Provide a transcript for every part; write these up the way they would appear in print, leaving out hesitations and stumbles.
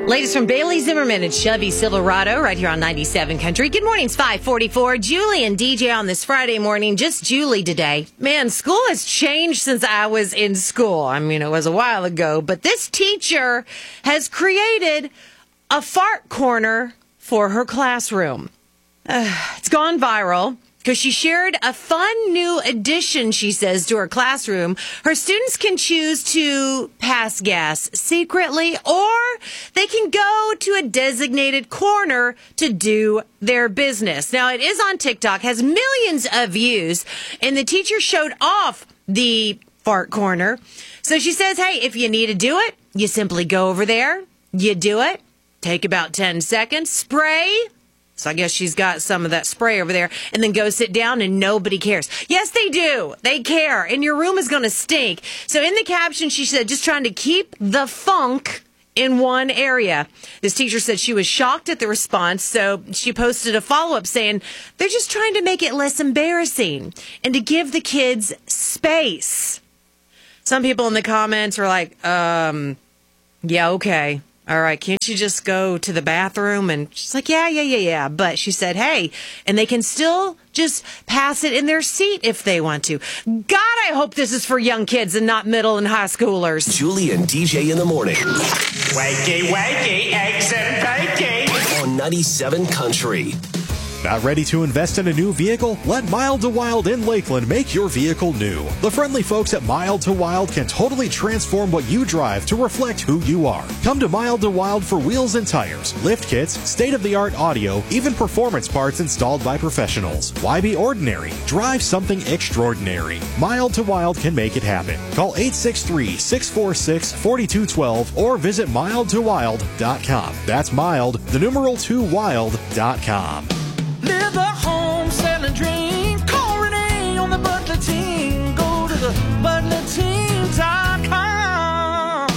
Latest from Bailey Zimmerman and Chevy Silverado right here on 97 Country. Good morning, it's 5:44. Julie and DJ on this Friday morning. Just Julie today. Man, school has changed since I was in school. I mean, it was a while ago, but this teacher has created a fart corner for her classroom. It's gone viral because she shared a fun new addition, she says, to her classroom. Her students can choose to pass gas secretly, or they can go to a designated corner to do their business. Now, it is on TikTok, has millions of views, and the teacher showed off the fart corner. So she says, hey, if you need to do it, you simply go over there, you do it, take about 10 seconds, spray. So I guess she's got some of that spray over there, and then go sit down and nobody cares. Yes, they do. They care. And your room is going to stink. So in the caption, she said, just trying to keep the funk in one area. This teacher said she was shocked at the response, so she posted a follow-up saying, they're just trying to make it less embarrassing and to give the kids space. Some people in the comments are like, yeah, okay. All right, can't you just go to the bathroom? And she's like, yeah. But she said, hey, and they can still just pass it in their seat if they want to. God, I hope this is for young kids and not middle and high schoolers. Julie and DJ in the morning. Wakey, eggs and bacon. On 97 Country. Not ready to invest in a new vehicle? Let Mild to Wild in Lakeland make your vehicle new. The friendly folks at Mild to Wild can totally transform what you drive to reflect who you are. Come to Mild to Wild for wheels and tires, lift kits, state-of-the-art audio, even performance parts installed by professionals. Why be ordinary? Drive something extraordinary. Mild to Wild can make it happen. Call 863-646-4212 or visit mildtowild.com. That's mild, the numeral 2 wild.com. Live the home selling dream. Call Renee on the Butler team. Go to the ButlerTeam.com.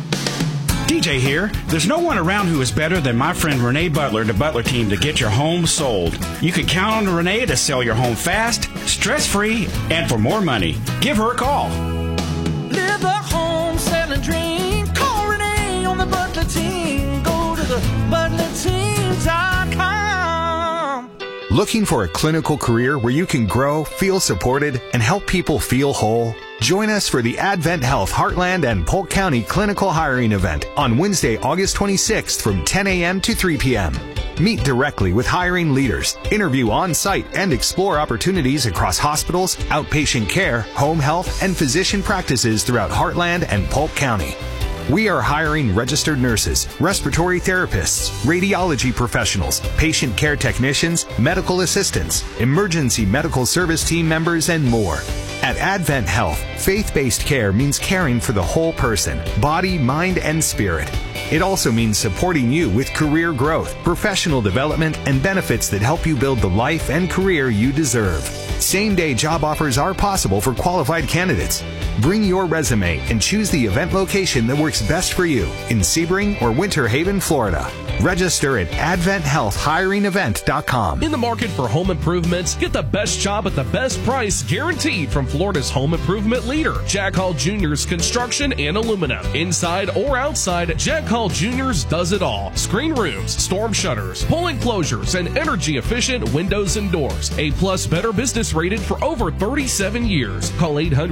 DJ here. There's no one around who is better than my friend Renee Butler, the Butler team, to get your home sold. You can count on Renee to sell your home fast, stress-free, and for more money. Give her a call. Live the home selling dream. Call Renee on the Butler team. Go to the ButlerTeam.com. Looking for a clinical career where you can grow, feel supported, and help people feel whole? Join us for the Advent Health Heartland and Polk County Clinical Hiring Event on Wednesday, August 26th from 10 a.m. to 3 p.m. Meet directly with hiring leaders, interview on-site, and explore opportunities across hospitals, outpatient care, home health, and physician practices throughout Heartland and Polk County. We are hiring registered nurses, respiratory therapists, radiology professionals, patient care technicians, medical assistants, emergency medical service team members, and more. At Advent Health, faith-based care means caring for the whole person, body, mind, and spirit. It also means supporting you with career growth, professional development, and benefits that help you build the life and career you deserve. Same-day job offers are possible for qualified candidates. Bring your resume and choose the event location that works best for you in Sebring or Winter Haven, Florida. Register at AdventHealthHiringEvent.com. In the market for home improvements, get the best job at the best price guaranteed from Florida's home improvement leader, Jack Hall Jr.'s Construction and Aluminum. Inside or outside, Jack Hall Jr.'s does it all. Screen rooms, storm shutters, pull enclosures, and energy-efficient windows and doors. A-plus Better Business rated for over 37 years. Call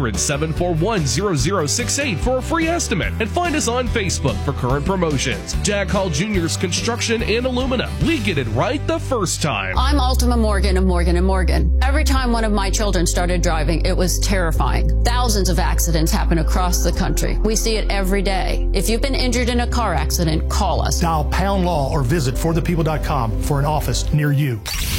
800-741-0068 for a free estimate and find us on Facebook for current promotions. Jack Hall Jr.'s Construction and Aluminum. We get it right the first time. I'm Ultima Morgan of Morgan & Morgan. Every time one of my children started driving, it was terrifying. Thousands of accidents happen across the country. We see it every day. If you've been injured in a car accident, call us. Dial #law or visit forthepeople.com for an office near you.